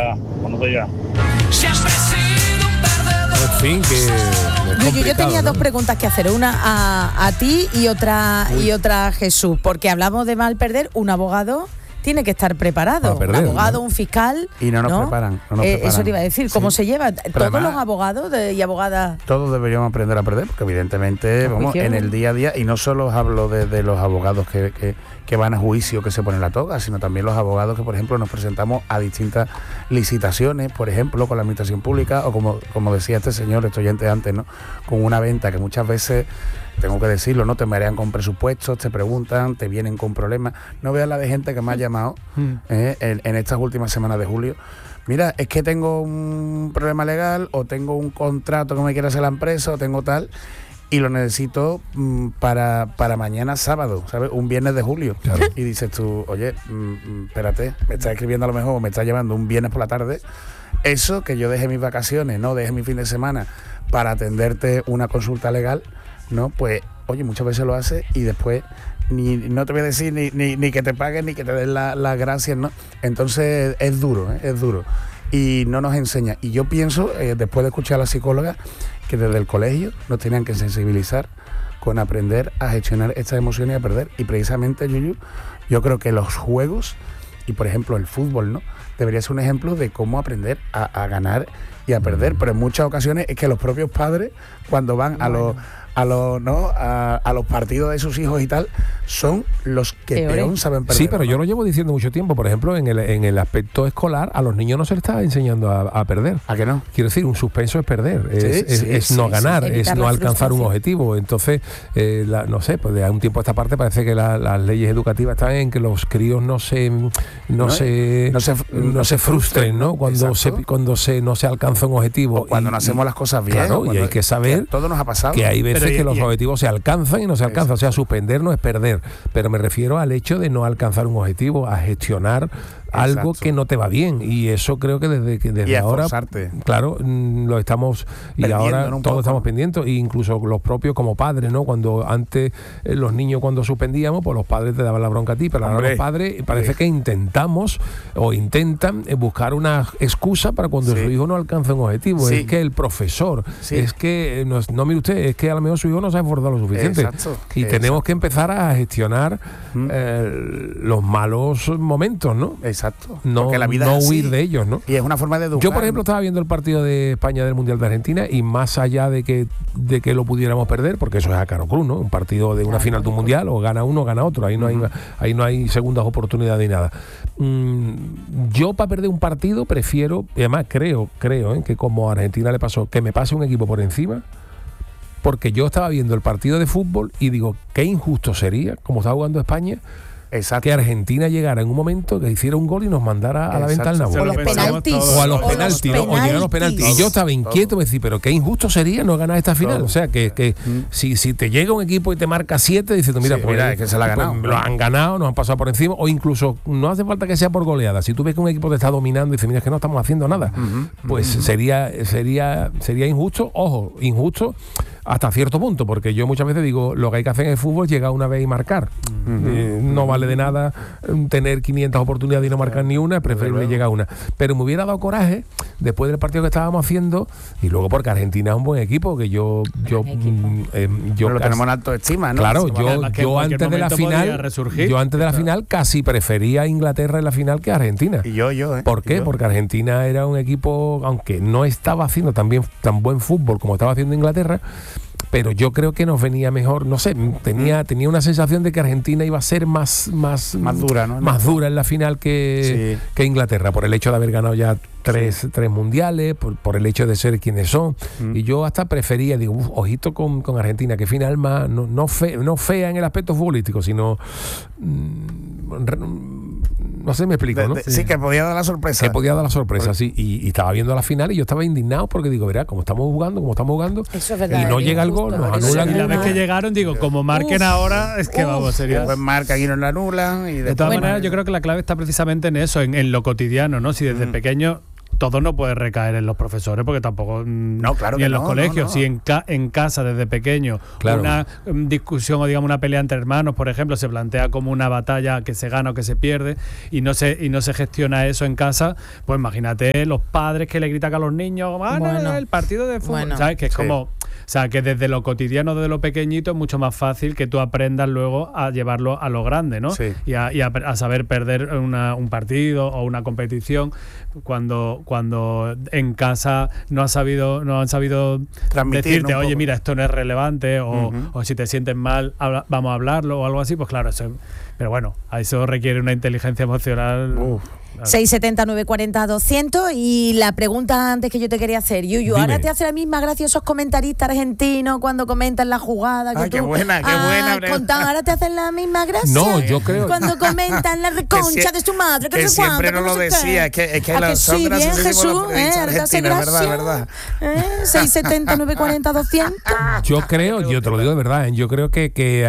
Buenos días. En fin, que yo tenía dos preguntas que hacer, una a ti y otra a Jesús, porque hablamos de mal perder. Un abogado tiene que estar preparado, perder, un abogado, ¿no? Un fiscal. Y no nos preparan. Eso te iba a decir, ¿cómo se lleva? Pero Todos además, los abogados y abogadas. Todos deberíamos aprender a perder, porque evidentemente, vamos, en el día a día, y no solo os hablo de los abogados que van a juicio, que se ponen la toga, sino también los abogados que, por ejemplo, nos presentamos a distintas licitaciones, por ejemplo, con la administración pública, o como decía este señor, este oyente antes, ¿no? Con una venta que muchas veces, tengo que decirlo, ¿no? Te marean con presupuestos, te preguntan, te vienen con problemas. No veas la de gente que me ha llamado en estas últimas semanas de julio. Mira, es que tengo un problema legal, o tengo un contrato que me quiere hacer la empresa, o tengo tal, y lo necesito para mañana sábado, ¿sabes? Un viernes de julio. Claro. Y dices tú, oye, espérate, me estás escribiendo a lo mejor, me estás llevando un viernes por la tarde. Eso, que yo deje mis vacaciones, no deje mi fin de semana para atenderte una consulta legal, ¿no? Pues, oye, muchas veces lo hace y después no te voy a decir ni que te paguen ni que te den las gracias, ¿no? Entonces es duro, es duro. Y no nos enseña. Y yo pienso, después de escuchar a la psicóloga, que desde el colegio nos tenían que sensibilizar con aprender a gestionar estas emociones y a perder. Y precisamente, Yuyu, yo creo que los juegos, y por ejemplo el fútbol, ¿no? Debería ser un ejemplo de cómo aprender a ganar y a perder. Pero en muchas ocasiones es que los propios padres, cuando van a los partidos de sus hijos y tal, son los que peor saben perder. Sí, pero yo lo llevo diciendo mucho tiempo. Por ejemplo, en el aspecto escolar, a los niños no se les está enseñando a perder. ¿A qué no? Quiero decir, un suspenso es perder, es no ganar, es no alcanzar un objetivo. Entonces, no sé, pues de un tiempo a esta parte parece que las leyes educativas están en que los críos no se frustren, ¿no? Cuando no se alcanza un objetivo. O cuando no hacemos las cosas bien. Claro, y hay que saber todo nos ha pasado. Que hay veces que los objetivos se alcanzan y no se alcanzan. O sea, suspender no es perder, pero me refiero al hecho de no alcanzar un objetivo, a gestionar algo que no te va bien, y eso creo que desde ahora, claro, lo estamos perdiendo, y ahora todos estamos pendientes, e incluso los propios como padres, ¿no? Cuando antes los niños cuando suspendíamos, pues los padres te daban la bronca a ti, pero ahora los padres parece que intentamos o intentan buscar una excusa para cuando su hijo no alcanza un objetivo. Es que el profesor, es que no mire usted, es que a lo mejor su hijo no se ha esforzado lo suficiente. Y tenemos que empezar a gestionar los malos momentos, ¿no? Exacto. No, porque la vida no es huir de ellos, ¿no? Y es una forma de educar. Yo, por ejemplo, estaba viendo el partido de España del Mundial de Argentina, y más allá de que lo pudiéramos perder, porque eso es a caro cruz, ¿no? Un partido de una final de un mundial, o gana uno o gana otro. Ahí no hay segundas oportunidades ni nada. Yo, para perder un partido, prefiero, y además creo que como a Argentina le pasó, que me pase un equipo por encima. Porque yo estaba viendo el partido de fútbol y digo, qué injusto sería, como estaba jugando España, que Argentina llegara en un momento que hiciera un gol y nos mandara a la venta al nabo. O los penaltis. O a los penaltis, ¿no? O llegar a los penaltis. Y yo estaba inquieto, me decía, pero qué injusto sería no ganar esta final. O sea, que si te llega un equipo y te marca 7, dices tú, mira, es que se la ha ganado. Lo han ganado, nos han pasado por encima, o incluso no hace falta que sea por goleada. Si tú ves que un equipo te está dominando y dices, mira, es que no estamos haciendo nada, pues sería injusto, injusto hasta cierto punto, porque yo muchas veces digo, lo que hay que hacer en el fútbol es llegar una vez y marcar. No vale de nada tener 500 oportunidades y no marcar ni una, es preferible llegar a una. Pero me hubiera dado coraje después del partido que estábamos haciendo, y luego porque Argentina es un buen equipo, que yo lo tenemos en alto estima, ¿no? Claro, yo antes de la final casi prefería a Inglaterra en la final que a Argentina. Y yo ¿Por qué? Porque Argentina era un equipo, aunque no estaba haciendo tan buen fútbol como estaba haciendo Inglaterra, pero yo creo que nos venía mejor, no sé, tenía una sensación de que Argentina iba a ser más dura, ¿no? Más dura en la final que Inglaterra, por el hecho de haber ganado ya tres mundiales, por el hecho de ser quienes son. Y yo hasta prefería, digo, ojito con Argentina, que final más, no fea en el aspecto futbolístico, sino no sé, me explico, ¿no? Sí, que podía dar la sorpresa. Que podía dar la sorpresa, sí. Y estaba viendo la final y yo estaba indignado porque digo, verá, como estamos jugando, eso es verdad, y no llega el gol, nos anulan. Y la vez que llegaron, digo, como marquen ahora, es que vamos, sería... Pues marcan y nos la anulan. Y de todas maneras, yo creo que la clave está precisamente en eso, en lo cotidiano, ¿no? Si desde pequeño todo no puede recaer en los profesores, porque tampoco claro ni en los no, colegios. no. Si en casa desde pequeño una discusión o digamos una pelea entre hermanos, por ejemplo, se plantea como una batalla que se gana o que se pierde y no se gestiona eso en casa, pues imagínate los padres que le gritan a los niños, el partido de fútbol, ¿sabes? Que es como, o sea, que desde lo cotidiano, desde lo pequeñito, es mucho más fácil que tú aprendas luego a llevarlo a lo grande, ¿no? Sí. Y a saber perder un partido o una competición cuando en casa no han sabido decirte, oye, mira, esto no es relevante, o si te sientes mal, vamos a hablarlo o algo así, pues claro, pero bueno, a eso requiere una inteligencia emocional. 670 940 200 y la pregunta antes que yo te quería hacer, Yuyu, ¿ahora te hace la misma gracia esos comentaristas argentinos cuando comentan la jugada? Qué buena ¿ahora te hacen la misma gracia? No, yo creo. Cuando comentan la reconcha de su madre, que siempre no lo decía, es que la sombra sí, bien, Jesús, ahora te hace gracia. ¿Verdad? 670 940 200. Yo creo, yo te lo digo de verdad, yo creo que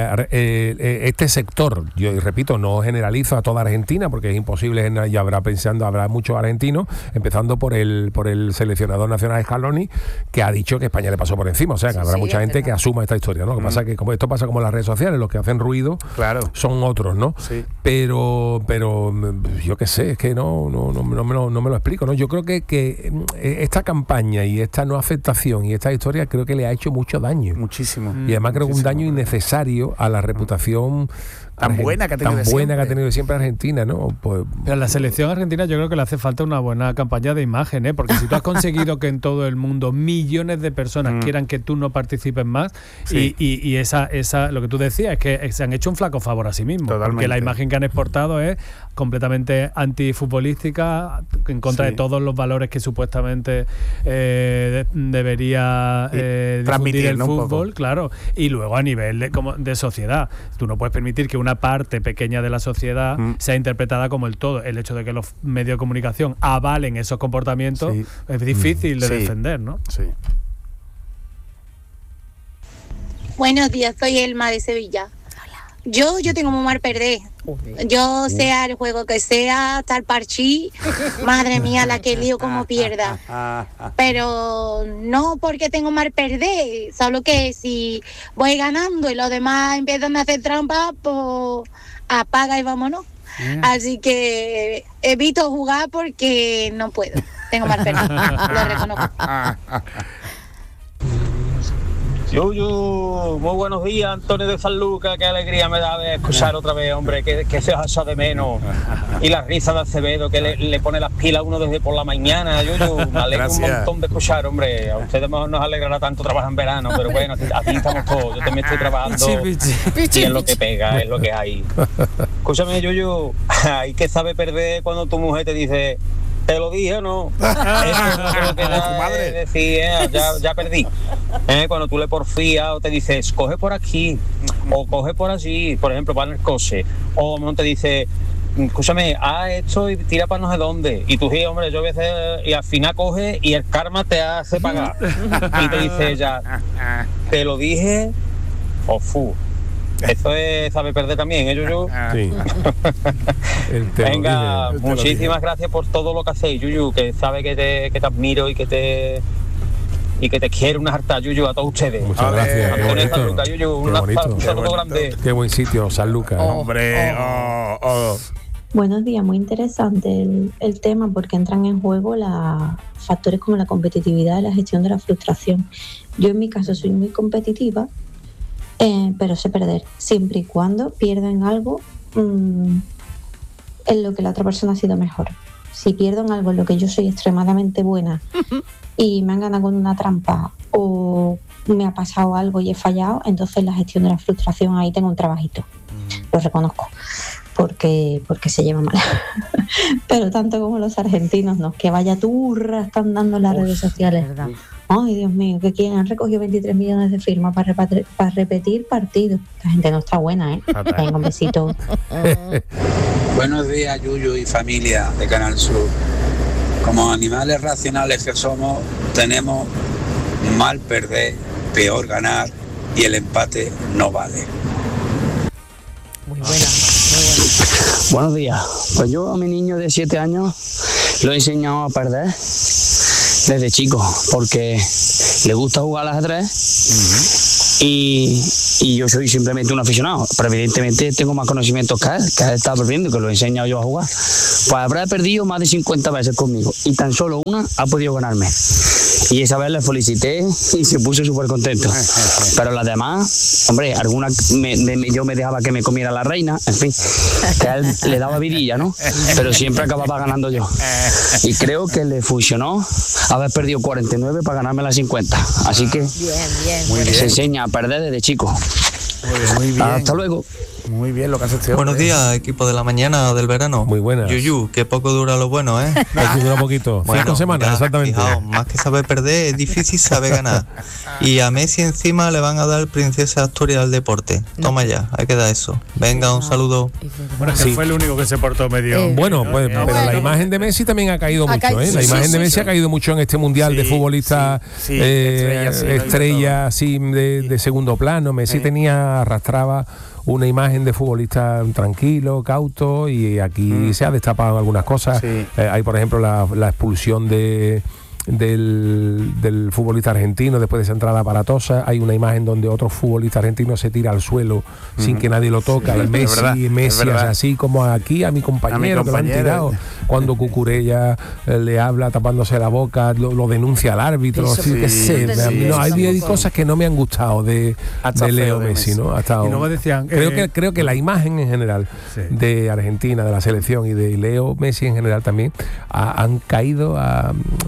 este sector, yo repito, no generalizo a toda Argentina porque es imposible, ya habrá muchos argentinos, empezando por el seleccionador nacional Scaloni, que ha dicho que España le pasó por encima, o sea que habrá mucha gente que asuma esta historia, ¿no? Lo que pasa es que como esto pasa como en las redes sociales, los que hacen ruido son otros, ¿no? Sí. Pero yo qué sé, es que no me lo explico, ¿no? Yo creo que esta campaña y esta no aceptación y esta historia creo que le ha hecho mucho daño. Muchísimo. Y además creo que un daño innecesario a la reputación tan buena que ha tenido siempre Argentina, ¿no? Pero a la selección argentina yo creo que le hace falta una buena campaña de imagen, ¿eh? Porque si tú has conseguido que en todo el mundo millones de personas quieran que tú no participes más, y esa lo que tú decías es que se han hecho un flaco favor a sí mismos. Totalmente. Porque la imagen que han exportado es completamente antifutbolística, en contra de todos los valores que supuestamente debería difundir el fútbol, claro. Y luego a nivel de sociedad, tú no puedes permitir que una parte pequeña de la sociedad sea interpretada como el todo. El hecho de que los medios de comunicación avalen esos comportamientos es difícil de defender, ¿no? Sí. Buenos días, soy Elma de Sevilla. Yo tengo muy mal perder. Yo sea el juego que sea, tal parchí, madre mía, la que lío como pierda. Pero no porque tengo mal perder, solo que si voy ganando y los demás empiezan a hacer trampa, pues apaga y vámonos. Así que evito jugar porque no puedo. Tengo mal perder, lo reconozco. Yuyu, muy buenos días, Antonio de San Lucas, qué alegría me da de escuchar otra vez, hombre, que se os echa de menos. Y la risa de Acevedo, que le pone las pilas a uno desde por la mañana. Yuyu, me alegra un montón de escuchar, hombre. A ustedes mejor nos alegrará tanto trabajar en verano, pero bueno, aquí estamos todos. Yo también estoy trabajando y es lo que pega, es lo que hay. Escúchame, Yuyu, hay que saber perder cuando tu mujer te dice... ¿Te lo dije o no? Eso es lo que madre decir, ya perdí. Cuando tú le porfías o te dices, coge por aquí o coge por allí, por ejemplo, para el coche, o no te dice, escúchame, haz esto y tira para no sé dónde. Y tú dices, hombre, yo voy a hacer, y al final coge y el karma te hace pagar. Y te dice ella, te lo dije, o fu. Esto es saber perder también, ¿eh, Yuyu? Sí. Venga, muchísimas gracias por todo lo que hacéis, Yuyu, que sabe que te admiro y que te quiero una harta, Yuyu, a todos ustedes. Muchas gracias. Antonio San Lucas, Yuyu, un saludo grande. Qué buen sitio, San Lucas. Hombre, Buenos días, muy interesante el tema porque entran en juego factores como la competitividad y la gestión de la frustración. Yo en mi caso soy muy competitiva, pero sé perder, siempre y cuando pierdo en algo en lo que la otra persona ha sido mejor. Si pierdo en algo en lo que yo soy extremadamente buena y me han ganado con una trampa o me ha pasado algo y he fallado, entonces la gestión de la frustración, ahí tengo un trabajito, lo reconozco, porque se lleva mal. Pero tanto como los argentinos, no, que vaya turra están dando en las redes sociales. ¿Verdad? Ay, Dios mío, que quien han recogido 23 millones de firmas para repetir partidos. La gente no está buena, ¿eh? Venga, un besito. Buenos días, Yuyu y familia de Canal Sur. Como animales racionales que somos, tenemos mal perder, peor ganar y el empate no vale. Muy buena, muy buena. Buenos días. Pues yo a mi niño de 7 años lo he enseñado a perder desde chico, porque le gusta jugar al ajedrez y yo soy simplemente un aficionado, pero evidentemente tengo más conocimientos que él está perdiendo, que lo he enseñado yo a jugar. Pues habrá perdido más de 50 veces conmigo y tan solo una ha podido ganarme. Y esa vez le felicité y se puso súper contento. Pero las demás, hombre, algunas yo me dejaba que me comiera la reina, en fin, que a él le daba vidilla, ¿no? Pero siempre acababa ganando yo. Y creo que le funcionó haber perdido 49 para ganarme las 50. Así que se enseña a perder desde chico. Muy bien. Hasta luego. Muy bien lo que hace este hombre. Buenos días, equipo de la mañana o del verano. Muy buenas. Yuyu, que poco dura lo bueno, ¿eh? Aquí dura poquito. 5 semanas, exactamente. Fijaos, más que saber perder, es difícil saber ganar. Y a Messi encima le van a dar Princesa de Asturias al deporte. Toma ya, hay que dar eso. Venga, un saludo. Bueno, es que fue el único que se portó medio. Bueno, pues pero la imagen de Messi también ha caído mucho, ¿eh? La imagen de Messi ha caído mucho en este mundial de futbolistas estrella así de segundo plano. Messi arrastraba una imagen de futbolista tranquilo, cauto, y aquí se ha destapado algunas cosas. Hay, por ejemplo, la expulsión del futbolista argentino después de esa entrada aparatosa. Hay una imagen donde otro futbolista argentino se tira al suelo sin que nadie lo toca, y Messi hace así como aquí a mi compañero que lo han tirado, cuando Cucurella le habla tapándose la boca, lo denuncia al árbitro. Hay cosas que no me han gustado de Leo Messi, ¿no? Y no me decían, creo que la imagen en general de Argentina, de la selección, y de Leo Messi en general también han caído a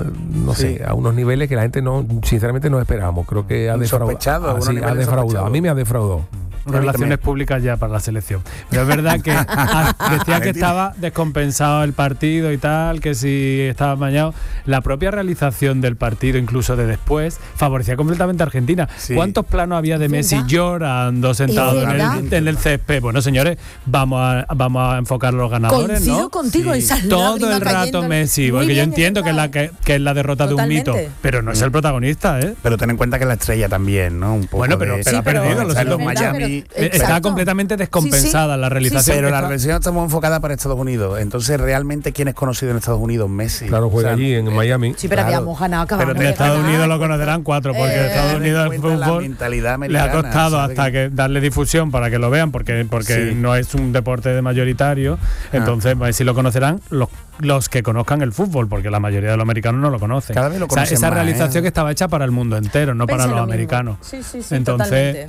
unos niveles que la gente sinceramente no esperábamos. Creo que ha defraudado. A mí me ha defraudado. Relaciones públicas ya para la selección. Pero es verdad que decía que estaba descompensado el partido y tal, que si estaba mañado. La propia realización del partido, incluso de después, favorecía completamente a Argentina. ¿Cuántos planos había de Messi llorando sentado en el césped? Bueno, señores, vamos a enfocar a los ganadores, Coincido ¿no? contigo, todo el rato Messi, porque yo entiendo que es la derrota Totalmente. de un mito, pero no es el protagonista, ¿eh? Pero ten en cuenta que es la estrella también, ¿no? Un poco bueno, pero ha perdido, lo siento. Miami está completamente descompensada la realización. Pero la realización está muy enfocada para Estados Unidos. Entonces, realmente, ¿quién es conocido en Estados Unidos? Messi. Claro, juega allí en Miami. Sí, pero habíamos ganado. Pero en Estados Unidos lo conocerán 4, porque en Estados Unidos el fútbol le ha costado hasta que darle difusión para que lo vean, porque no es un deporte de mayoritario. Entonces, Messi lo conocerán los que conozcan el fútbol, porque la mayoría de los americanos no lo conocen. Cada vez lo conocen esa más, realización que estaba hecha para el mundo entero, no para los americanos. Entonces,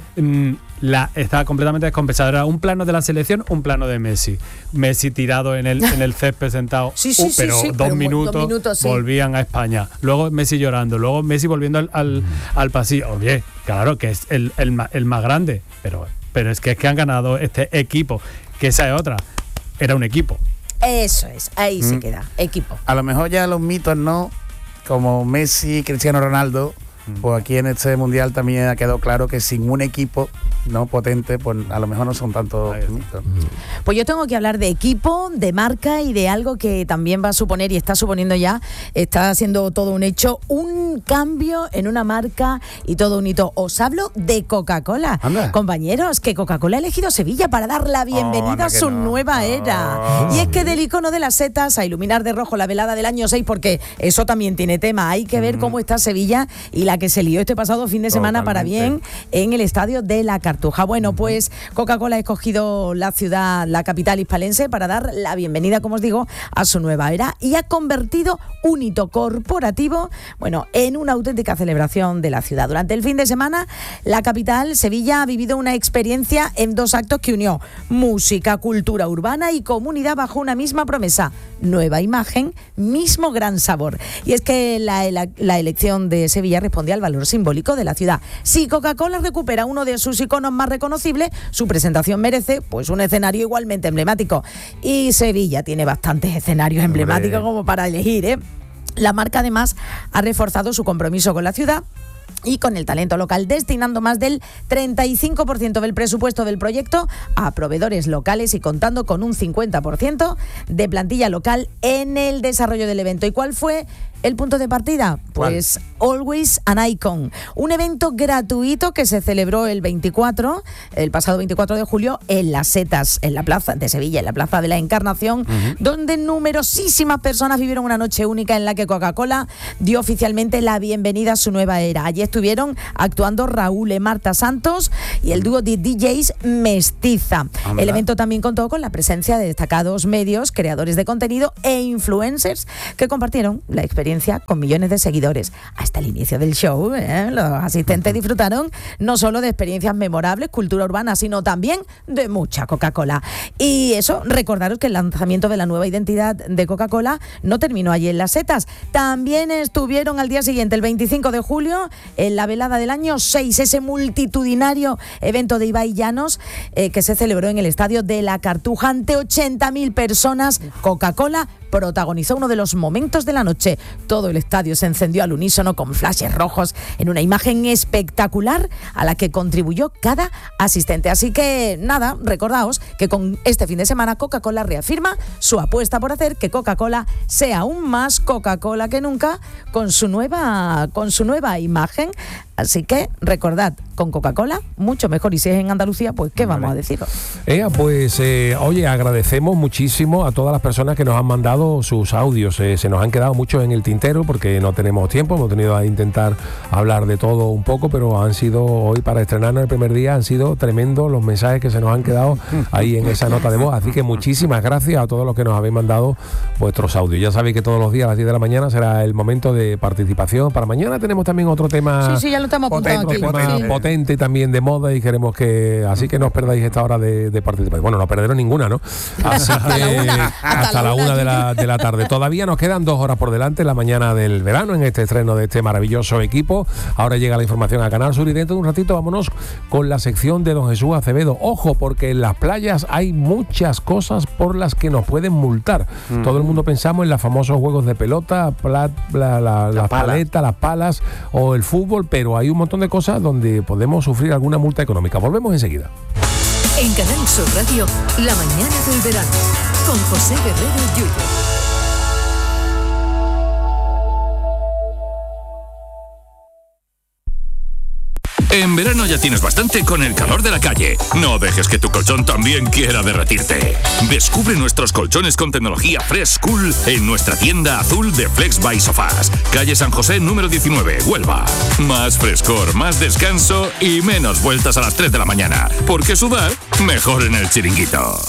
está completamente descompensada. Era un plano de la selección, un plano de Messi. Messi tirado en el césped sentado, pero dos minutos volvían a España. Luego Messi llorando, luego Messi volviendo al pasillo. Oye, claro que es el más grande, pero es que han ganado este equipo, que esa es otra. Era un equipo. Eso es, ahí se queda, equipo. A lo mejor ya los mitos no, como Messi, Cristiano Ronaldo, pues aquí en este mundial también ha quedado claro que sin un equipo potente, pues a lo mejor no son tantos mitos. Pues yo tengo que hablar de equipo, de marca y de algo que también va a suponer, y está suponiendo ya, está haciendo todo un hecho, un cambio en una marca y todo un hito. Os hablo de Coca-Cola. Compañeros, que Coca-Cola ha elegido Sevilla para dar la bienvenida a su nueva era. Y es que del icono de las setas a iluminar de rojo la velada del año 6, porque eso también tiene tema. Hay que ver cómo está Sevilla y la que se lió este pasado fin de semana para bien en el estadio de la Cartuja. Bueno, pues Coca-Cola ha escogido la ciudad, la capital hispalense, para dar la bienvenida, como os digo, a su nueva era, y ha convertido un hito corporativo, en una auténtica celebración de la ciudad. Durante el fin de semana, la capital, Sevilla, ha vivido una experiencia en 2 actos que unió música, cultura urbana y comunidad bajo una misma promesa: nueva imagen, mismo gran sabor. Y es que la elección de Sevilla responde al valor simbólico de la ciudad. Si Coca-Cola recupera uno de sus iconos más reconocibles, su presentación merece un escenario igualmente emblemático. Y Sevilla tiene bastantes escenarios emblemáticos como para elegir, ¿eh? La marca además ha reforzado su compromiso con la ciudad y con el talento local, destinando más del 35% del presupuesto del proyecto a proveedores locales y contando con un 50% de plantilla local en el desarrollo del evento. ¿Y cuál fue ¿El punto de partida? Pues Always an Icon, un evento gratuito que se celebró el pasado 24 de julio en Las Setas, en la plaza de Sevilla, en la Plaza de la Encarnación, donde numerosísimas personas vivieron una noche única en la que Coca-Cola dio oficialmente la bienvenida a su nueva era. Allí estuvieron actuando Raúl y Marta Santos y el dúo de DJs Mestiza. El evento también contó con la presencia de destacados medios, creadores de contenido e influencers que compartieron la experiencia con millones de seguidores. Hasta el inicio del show, los asistentes disfrutaron no solo de experiencias memorables, cultura urbana, sino también de mucha Coca-Cola. Y eso, recordaros que el lanzamiento de la nueva identidad de Coca-Cola no terminó allí en Las Setas. También estuvieron al día siguiente, el 25 de julio, en la velada del año 6, ese multitudinario evento de Ibai Llanos que se celebró en el Estadio de la Cartuja ante 80.000 personas. Coca-Cola protagonizó uno de los momentos de la noche. Todo el estadio se encendió al unísono con flashes rojos en una imagen espectacular a la que contribuyó cada asistente. Así que nada, recordaos que con este fin de semana Coca-Cola reafirma su apuesta por hacer que Coca-Cola sea aún más Coca-Cola que nunca con su nueva imagen. Así que recordad, con Coca-Cola mucho mejor, y si es en Andalucía, pues ¿qué vamos a decir? Oye, agradecemos muchísimo a todas las personas que nos han mandado sus audios. Se nos han quedado muchos en el tintero porque no tenemos tiempo, hemos tenido que intentar hablar de todo un poco, pero han sido hoy, para estrenarnos el primer día, han sido tremendos los mensajes que se nos han quedado ahí en esa nota de voz. Así que muchísimas gracias a todos los que nos habéis mandado vuestros audios. Ya sabéis que todos los días a las 10 de la mañana será el momento de participación. Para mañana tenemos también otro tema. Sí, ya lo estamos apuntando aquí. Potente también de moda, y queremos que, así que no os perdáis esta hora de participar. Bueno, no perderos ninguna, ¿no? Así que hasta la una de la tarde. Todavía nos quedan 2 horas por delante, la mañana del verano, en este estreno de este maravilloso equipo. Ahora llega la información a Canal Sur y dentro de un ratito vámonos con la sección de don Jesús Acevedo. Ojo, porque en las playas hay muchas cosas por las que nos pueden multar. Todo el mundo pensamos en los famosos juegos de pelota, las paletas, las palas o el fútbol, pero hay un montón de cosas donde podemos sufrir alguna multa económica. Volvemos enseguida. En Canal Sur Radio, la mañana del verano, con José Guerrero Yuyo. En verano ya tienes bastante con el calor de la calle. No dejes que tu colchón también quiera derretirte. Descubre nuestros colchones con tecnología Fresh Cool en nuestra tienda azul de Flex by Sofás. Calle San José, número 19, Huelva. Más frescor, más descanso y menos vueltas a las 3 de la mañana. Porque sudar, mejor en el Chiringuito.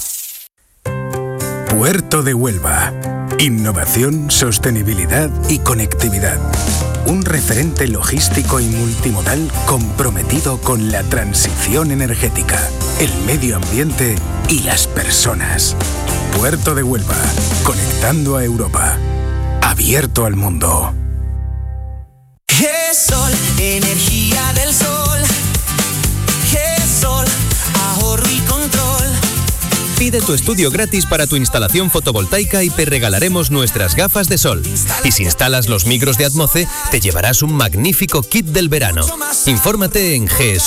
Puerto de Huelva. Innovación, sostenibilidad y conectividad. Un referente logístico y multimodal comprometido con la transición energética, el medio ambiente y las personas. Puerto de Huelva, conectando a Europa. Abierto al mundo. GESOL, energía del sol. GESOL, ahorro y control. Pide tu estudio gratis para tu instalación fotovoltaica y te regalaremos nuestras gafas de sol. Y si instalas los micros de Atmoce, te llevarás un magnífico kit del verano. Infórmate en GESOL.